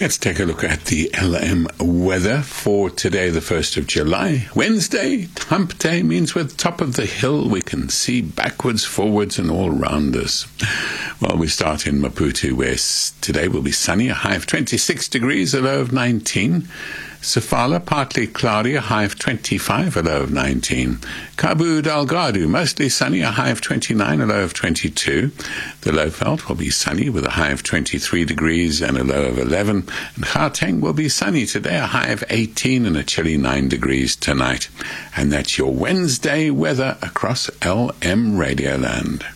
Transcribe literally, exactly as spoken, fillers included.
Let's take a look at the L M weather for today, the first of July. Wednesday, hump day, means we're at the top of the hill. We can see backwards, forwards, and all around us. Well, we start in Maputo, where today will be sunny, a high of twenty-six degrees, a low of nineteen. Sofala, partly cloudy, a high of twenty-five, a low of nineteen. Cabo Delgado, mostly sunny, a high of twenty-nine, a low of twenty-two. The Lowveld will be sunny with a high of twenty-three degrees and a low of eleven. And Gauteng will be sunny today, a high of eighteen and a chilly nine degrees tonight. And that's your Wednesday weather across L M Radioland.